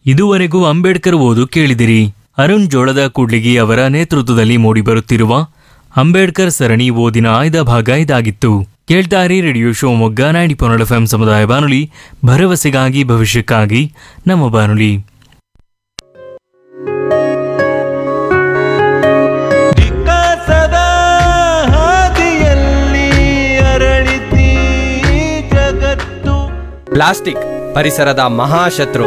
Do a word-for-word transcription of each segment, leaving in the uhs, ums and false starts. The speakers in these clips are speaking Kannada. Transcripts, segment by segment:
ಇದುವರೆಗೂ ಅಂಬೇಡ್ಕರ್ ಓದು ಕೇಳಿದಿರಿ. ಅರುಣ್ ಜೋಳದ ಕೂಡ್ಲಿಗಿ ಅವರ ನೇತೃತ್ವದಲ್ಲಿ ಮೂಡಿಬರುತ್ತಿರುವ ಅಂಬೇಡ್ಕರ್ ಸರಣಿ ಓದಿನ ಆಯ್ದ ಭಾಗ ಇದಾಗಿತ್ತು. ಕೇಳ್ತಾರಿ radio Shivamogga ninety point F M ಸಮುದಾಯ ಬಾನುಲಿ, ಭರವಸೆಗಾಗಿ ಭವಿಷ್ಯಕ್ಕಾಗಿ ನಮ್ಮ ಬಾನುಲಿ. ವಿಕಾಸದ ಹಾದಿಯಲ್ಲಿ ಅರಳಿತಿ ಜಗತ್ತು. ಪ್ಲಾಸ್ಟಿಕ್ ಪರಿಸರದ ಮಹಾಶತ್ರು.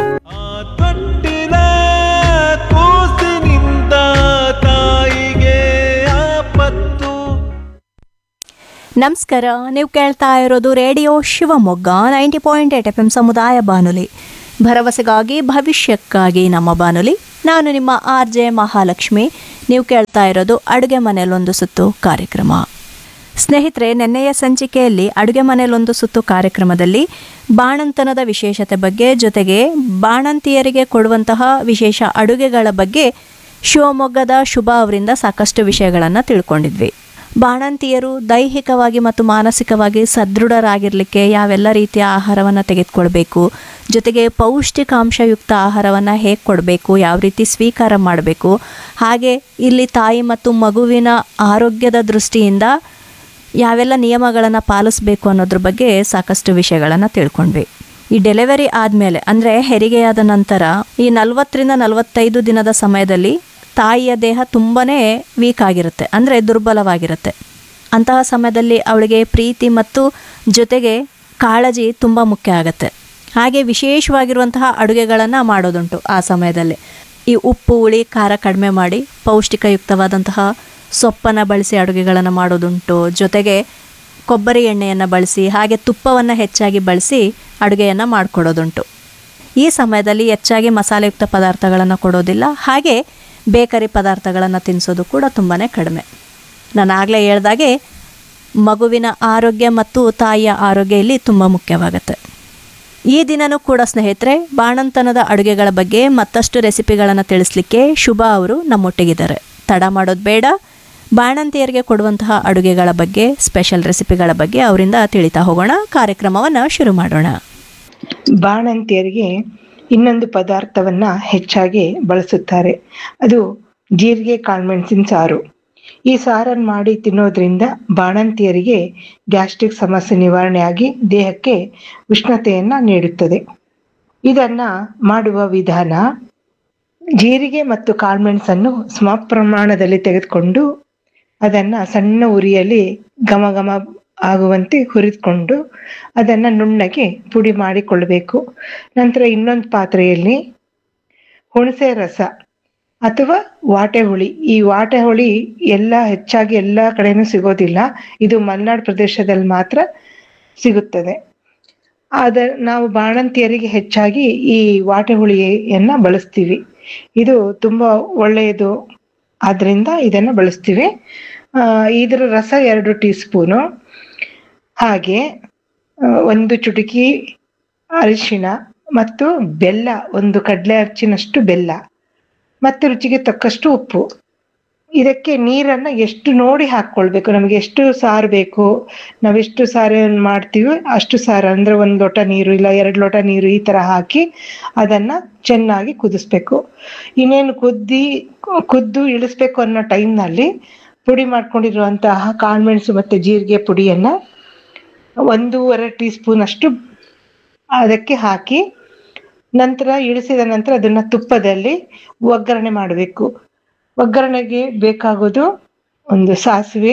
ನಮಸ್ಕಾರ, ನೀವು ಕೇಳ್ತಾ ಇರೋದು radio Shivamogga ninety point eight F M ಸಮುದಾಯ ಬಾನುಲಿ, ಭರವಸೆಗಾಗಿ ಭವಿಷ್ಯಕ್ಕಾಗಿ ನಮ್ಮ ಬಾನುಲಿ. ನಾನು ನಿಮ್ಮ ಆರ್ ಜೆ ಮಹಾಲಕ್ಷ್ಮಿ. ನೀವು ಕೇಳ್ತಾ ಇರೋದು ಅಡುಗೆ ಮನೆಯಲ್ಲೊಂದು ಸುತ್ತು ಕಾರ್ಯಕ್ರಮ. ಸ್ನೇಹಿತರೆ, ನೆನ್ನೆಯ ಸಂಚಿಕೆಯಲ್ಲಿ ಅಡುಗೆ ಮನೆಯಲ್ಲೊಂದು ಸುತ್ತು ಕಾರ್ಯಕ್ರಮದಲ್ಲಿ ಬಾಣಂತನದ ವಿಶೇಷತೆ ಬಗ್ಗೆ, ಜೊತೆಗೆ ಬಾಣಂತಿಯರಿಗೆ ಕೊಡುವಂತಹ ವಿಶೇಷ ಅಡುಗೆಗಳ ಬಗ್ಗೆ ಶಿವಮೊಗ್ಗದ ಶುಭ ಅವರಿಂದ ಸಾಕಷ್ಟು ವಿಷಯಗಳನ್ನು ತಿಳ್ಕೊಂಡಿದ್ವಿ. ಬಾಣಂತಿಯರು ದೈಹಿಕವಾಗಿ ಮತ್ತು ಮಾನಸಿಕವಾಗಿ ಸದೃಢರಾಗಿರಲಿಕ್ಕೆ ಯಾವೆಲ್ಲ ರೀತಿಯ ಆಹಾರವನ್ನು ತೆಗೆದುಕೊಳ್ಬೇಕು, ಜೊತೆಗೆ ಪೌಷ್ಟಿಕಾಂಶಯುಕ್ತ ಆಹಾರವನ್ನು ಹೇಗೆ ಕೊಡಬೇಕು, ಯಾವ ರೀತಿ ಸ್ವೀಕಾರ ಮಾಡಬೇಕು, ಹಾಗೆ ಇಲ್ಲಿ ತಾಯಿ ಮತ್ತು ಮಗುವಿನ ಆರೋಗ್ಯದ ದೃಷ್ಟಿಯಿಂದ ಯಾವೆಲ್ಲ ನಿಯಮಗಳನ್ನು ಪಾಲಿಸಬೇಕು ಅನ್ನೋದ್ರ ಬಗ್ಗೆ ಸಾಕಷ್ಟು ವಿಷಯಗಳನ್ನು ತಿಳ್ಕೊಂಡ್ವಿ. ಈ ಡೆಲಿವರಿ ಆದಮೇಲೆ ಅಂದರೆ ಹೆರಿಗೆಯಾದ ನಂತರ ಈ ನಲವತ್ತರಿಂದ ನಲವತ್ತೈದು ದಿನದ ಸಮಯದಲ್ಲಿ ತಾಯಿಯ ದೇಹ ತುಂಬಾ ವೀಕ್ ಆಗಿರುತ್ತೆ, ಅಂದರೆ ದುರ್ಬಲವಾಗಿರುತ್ತೆ. ಅಂತಹ ಸಮಯದಲ್ಲಿ ಅವಳಿಗೆ ಪ್ರೀತಿ ಮತ್ತು ಜೊತೆಗೆ ಕಾಳಜಿ ತುಂಬ ಮುಖ್ಯ ಆಗುತ್ತೆ. ಹಾಗೆ ವಿಶೇಷವಾಗಿರುವಂತಹ ಅಡುಗೆಗಳನ್ನು ಮಾಡೋದುಂಟು ಆ ಸಮಯದಲ್ಲಿ. ಈ ಉಪ್ಪು ಹುಳಿ ಖಾರ ಕಡಿಮೆ ಮಾಡಿ ಪೌಷ್ಟಿಕಯುಕ್ತವಾದಂತಹ ಸೊಪ್ಪನ್ನು ಬಳಸಿ ಅಡುಗೆಗಳನ್ನು ಮಾಡೋದುಂಟು. ಜೊತೆಗೆ ಕೊಬ್ಬರಿ ಎಣ್ಣೆಯನ್ನು ಬಳಸಿ ಹಾಗೆ ತುಪ್ಪವನ್ನು ಹೆಚ್ಚಾಗಿ ಬಳಸಿ ಅಡುಗೆಯನ್ನು ಮಾಡಿಕೊಡೋದುಂಟು. ಈ ಸಮಯದಲ್ಲಿ ಹೆಚ್ಚಾಗಿ ಮಸಾಲೆಯುಕ್ತ ಪದಾರ್ಥಗಳನ್ನು ಕೊಡೋದಿಲ್ಲ, ಹಾಗೆ ಬೇಕರಿ ಪದಾರ್ಥಗಳನ್ನು ತಿನ್ನಿಸೋದು ಕೂಡ ತುಂಬಾ ಕಡಿಮೆ. ನಾನು ಆಗಲೇ ಹೇಳ್ದಾಗೆ ಮಗುವಿನ ಆರೋಗ್ಯ ಮತ್ತು ತಾಯಿಯ ಆರೋಗ್ಯ ಇಲ್ಲಿ ತುಂಬ ಮುಖ್ಯವಾಗುತ್ತೆ. ಈ ದಿನವೂ ಕೂಡ ಸ್ನೇಹಿತರೆ, ಬಾಣಂತನದ ಅಡುಗೆಗಳ ಬಗ್ಗೆ ಮತ್ತಷ್ಟು ರೆಸಿಪಿಗಳನ್ನು ತಿಳಿಸ್ಲಿಕ್ಕೆ ಶುಭ ಅವರು ನಮ್ಮೊಟ್ಟಿಗಿದ್ದಾರೆ. ತಡ ಮಾಡೋದು ಬೇಡ, ಬಾಣಂತಿಯರಿಗೆ ಕೊಡುವಂತಹ ಅಡುಗೆಗಳ ಬಗ್ಗೆ, ಸ್ಪೆಷಲ್ ರೆಸಿಪಿಗಳ ಬಗ್ಗೆ ಅವರಿಂದ ತಿಳಿತಾ ಹೋಗೋಣ. ಕಾರ್ಯಕ್ರಮವನ್ನು ಶುರು ಮಾಡೋಣ. ಬಾಣಂತಿಯರಿಗೆ ಇನ್ನೊಂದು ಪದಾರ್ಥವನ್ನ ಹೆಚ್ಚಾಗಿ ಬಳಸುತ್ತಾರೆ, ಅದು ಜೀರಿಗೆ ಕಾಳುಮೆಣಸಿನ ಸಾರು. ಈ ಸಾರನ್ನು ಮಾಡಿ ತಿನ್ನೋದ್ರಿಂದ ಬಾಣಂತಿಯರಿಗೆ ಗ್ಯಾಸ್ಟ್ರಿಕ್ ಸಮಸ್ಯೆ ನಿವಾರಣೆಯಾಗಿ ದೇಹಕ್ಕೆ ಉಷ್ಣತೆಯನ್ನ ನೀಡುತ್ತದೆ. ಇದನ್ನ ಮಾಡುವ ವಿಧಾನ: ಜೀರಿಗೆ ಮತ್ತು ಕಾಳುಮೆಣಸನ್ನು ಸಮ ಪ್ರಮಾಣದಲ್ಲಿ ತೆಗೆದುಕೊಂಡು ಅದನ್ನ ಸಣ್ಣ ಉರಿಯಲ್ಲಿ ಘಮ ಘಮ ಆಗುವಂತೆ ಹುರಿದುಕೊಂಡು ಅದನ್ನ ನುಣ್ಣಗೆ ಪುಡಿ ಮಾಡಿಕೊಳ್ಳಬೇಕು. ನಂತರ ಇನ್ನೊಂದು ಪಾತ್ರೆಯಲ್ಲಿ ಹುಣಸೆ ರಸ ಅಥವಾ ವಾಟೆ ಹುಳಿ, ಈ ವಾಟೆ ಹುಳಿ ಎಲ್ಲ ಹೆಚ್ಚಾಗಿ ಎಲ್ಲ ಕಡೆನೂ ಸಿಗೋದಿಲ್ಲ, ಇದು ಮಲೆನಾಡು ಪ್ರದೇಶದಲ್ಲಿ ಮಾತ್ರ ಸಿಗುತ್ತದೆ. ಆದ ನಾವು ಬಾಣಂತಿಯರಿಗೆ ಹೆಚ್ಚಾಗಿ ಈ ವಾಟೆ ಹುಳಿಯನ್ನ ಬಳಸ್ತೀವಿ. ಇದು ತುಂಬಾ ಒಳ್ಳೆಯದು, ಆದ್ರಿಂದ ಇದನ್ನ ಬಳಸ್ತೀವಿ. ಆ ಇದರ ರಸ ಎರಡು ಟೀ ಸ್ಪೂನು, ಹಾಗೆ ಒಂದು ಚುಟುಕಿ ಅರಿಶಿಣ ಮತ್ತು ಬೆಲ್ಲ, ಒಂದು ಕಡಲೆ ಅಚ್ಚಿನಷ್ಟು ಬೆಲ್ಲ ಮತ್ತು ರುಚಿಗೆ ತಕ್ಕಷ್ಟು ಉಪ್ಪು. ಇದಕ್ಕೆ ನೀರನ್ನ ಎಷ್ಟು ನೋಡಿ ಹಾಕ್ಕೊಳ್ಬೇಕು, ನಮಗೆ ಎಷ್ಟು ಸಾರು ಬೇಕು, ನಾವೆಷ್ಟು ಸಾರು ಮಾಡ್ತೀವಿ ಅಷ್ಟು ಸಾರು ಅಂದ್ರೆ ಒಂದು ಲೋಟ ನೀರು ಇಲ್ಲ ಎರಡು ಲೋಟ ನೀರು ಈ ತರ ಹಾಕಿ ಅದನ್ನ ಚೆನ್ನಾಗಿ ಕುದಿಸ್ಬೇಕು. ಇನ್ನೇನು ಕುದ್ದಿ ಕುದ್ದು ಇಳಿಸ್ಬೇಕು ಅನ್ನೋ ಟೈಮ್ನಲ್ಲಿ ಪುಡಿ ಮಾಡ್ಕೊಂಡಿರುವಂತಹ ಕಾಳುಮೆಣಸು ಮತ್ತೆ ಜೀರಿಗೆ ಪುಡಿಯನ್ನ ಒಂದೂವರೆ ಟೀ ಸ್ಪೂನ್ ಅಷ್ಟು ಅದಕ್ಕೆ ಹಾಕಿ ನಂತರ ಇಳಿಸಿದ ನಂತರ ಅದನ್ನ ತುಪ್ಪದಲ್ಲಿ ಒಗ್ಗರಣೆ ಮಾಡಬೇಕು. ಒಗ್ಗರಣೆಗೆ ಬೇಕಾಗೋದು ಒಂದು ಸಾಸಿವೆ,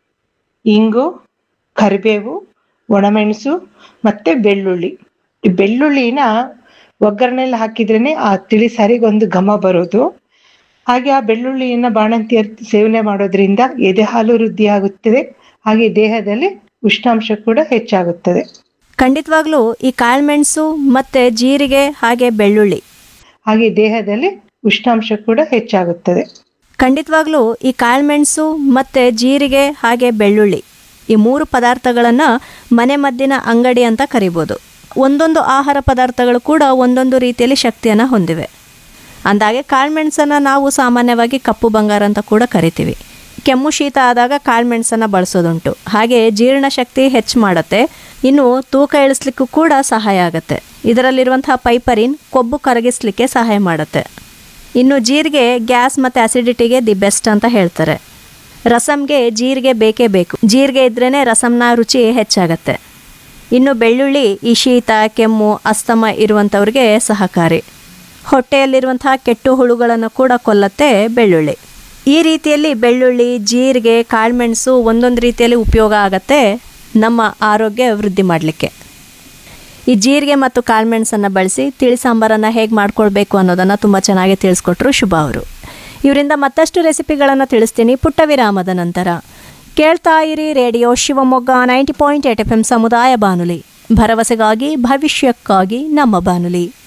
ಇಂಗು, ಕರಿಬೇವು, ಒಣಮೆಣಸು ಮತ್ತೆ ಬೆಳ್ಳುಳ್ಳಿ. ಈ ಬೆಳ್ಳುಳ್ಳಿನ ಒಗ್ಗರಣೆಯಲ್ಲಿ ಹಾಕಿದ್ರೇನೆ ಆ ತಿಳಿ ಸಾರಿಗೆ ಒಂದು ಘಮ ಬರೋದು. ಹಾಗೆ ಆ ಬೆಳ್ಳುಳ್ಳಿಯನ್ನ ಬಾಣಂತಿಯರು ಸೇವನೆ ಮಾಡೋದ್ರಿಂದ ಎದೆ ಹಾಲು ವೃದ್ಧಿ ಆಗುತ್ತದೆ, ಹಾಗೆ ದೇಹದಲ್ಲಿ ಉಷ್ಣಾಂಶ ಕೂಡ ಹೆಚ್ಚಾಗುತ್ತದೆ. ಖಂಡಿತವಾಗ್ಲೂ ಈ ಕಾಳುಮೆಣಸು ಮತ್ತೆ ಜೀರಿಗೆ ಹಾಗೆ ಬೆಳ್ಳುಳ್ಳಿ ಹಾಗೆ ದೇಹದಲ್ಲಿ ಉಷ್ಣಾಂಶ ಕೂಡ ಹೆಚ್ಚಾಗುತ್ತದೆ. ಖಂಡಿತವಾಗ್ಲೂ ಈ ಕಾಳುಮೆಣಸು ಮತ್ತು ಜೀರಿಗೆ ಹಾಗೆ ಬೆಳ್ಳುಳ್ಳಿ ಈ ಮೂರು ಪದಾರ್ಥಗಳನ್ನು ಮನೆ ಮದ್ದಿನ ಅಂಗಡಿ ಅಂತ ಕರಿಬೋದು. ಒಂದೊಂದು ಆಹಾರ ಪದಾರ್ಥಗಳು ಕೂಡ ಒಂದೊಂದು ರೀತಿಯಲ್ಲಿ ಶಕ್ತಿಯನ್ನು ಹೊಂದಿವೆ. ಅಂದಾಗೆ ಕಾಳುಮೆಣಸನ್ನು ನಾವು ಸಾಮಾನ್ಯವಾಗಿ ಕಪ್ಪು ಬಂಗಾರ ಅಂತ ಕೂಡ ಕರಿತೀವಿ. ಕೆಮ್ಮು ಶೀತ ಆದಾಗ ಕಾಳುಮೆಣಸನ್ನು ಬಳಸೋದುಂಟು. ಹಾಗೆ ಜೀರ್ಣಶಕ್ತಿ ಹೆಚ್ಚು ಮಾಡುತ್ತೆ. ಇನ್ನು ತೂಕ ಇಳಿಸ್ಲಿಕ್ಕೂ ಕೂಡ ಸಹಾಯ ಆಗುತ್ತೆ. ಇದರಲ್ಲಿರುವಂತಹ ಪೈಪರಿನ್ ಕೊಬ್ಬು ಕರಗಿಸ್ಲಿಕ್ಕೆ ಸಹಾಯ ಮಾಡುತ್ತೆ. ಇನ್ನು ಜೀರಿಗೆ ಗ್ಯಾಸ್ ಮತ್ತು ಆಸಿಡಿಟಿಗೆ ದಿ ಬೆಸ್ಟ್ ಅಂತ ಹೇಳ್ತಾರೆ. ರಸಮ್ಗೆ ಜೀರಿಗೆ ಬೇಕೇ ಬೇಕು. ಜೀರಿಗೆ ಇದ್ರೇ ರಸಮ್ನ ರುಚಿ ಹೆಚ್ಚಾಗತ್ತೆ. ಇನ್ನು ಬೆಳ್ಳುಳ್ಳಿ ಈ ಶೀತ, ಕೆಮ್ಮು, ಅಸ್ತಮ ಇರುವಂಥವ್ರಿಗೆ ಸಹಕಾರಿ. ಹೊಟ್ಟೆಯಲ್ಲಿರುವಂತಹ ಕೆಟ್ಟು ಹುಳುಗಳನ್ನು ಕೂಡ ಕೊಲ್ಲತ್ತೆ ಬೆಳ್ಳುಳ್ಳಿ. ಈ ರೀತಿಯಲ್ಲಿ ಬೆಳ್ಳುಳ್ಳಿ, ಜೀರಿಗೆ, ಕಾಳುಮೆಣಸು ಒಂದೊಂದು ರೀತಿಯಲ್ಲಿ ಉಪಯೋಗ ಆಗತ್ತೆ ನಮ್ಮ ಆರೋಗ್ಯ ವೃದ್ಧಿ ಮಾಡಲಿಕ್ಕೆ. ಈ ಜೀರಿಗೆ ಮತ್ತು ಕಾಳುಮೆಣಸನ್ನು ಬಳಸಿ ತಿಳಿ ಸಾಂಬಾರನ್ನು ಹೇಗೆ ಮಾಡ್ಕೊಳ್ಬೇಕು ಅನ್ನೋದನ್ನು ತುಂಬ ಚೆನ್ನಾಗಿ ತಿಳಿಸ್ಕೊಟ್ರು ಶುಭ ಅವರು. ಇವರಿಂದ ಮತ್ತಷ್ಟು ರೆಸಿಪಿಗಳನ್ನು ತಿಳಿಸ್ತೀನಿ ಪುಟ್ಟ ವಿರಾಮದ ನಂತರ. ಕೇಳ್ತಾ ಇರಿ radio Shivamogga ninety point eight F M ಸಮುದಾಯ ಬಾನುಲಿ, ಭರವಸೆಗಾಗಿ ಭವಿಷ್ಯಕ್ಕಾಗಿ ನಮ್ಮ ಬಾನುಲಿ.